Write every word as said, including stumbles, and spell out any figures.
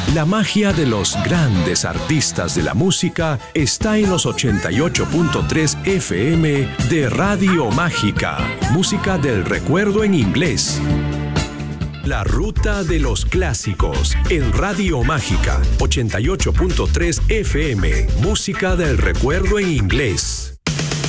La magia de los grandes artistas de la música está en los ochenta y ocho punto tres F M de Radio Mágica. Música del recuerdo en inglés. La ruta de los clásicos en Radio Mágica, ochenta y ocho punto tres F M. Música del recuerdo en inglés.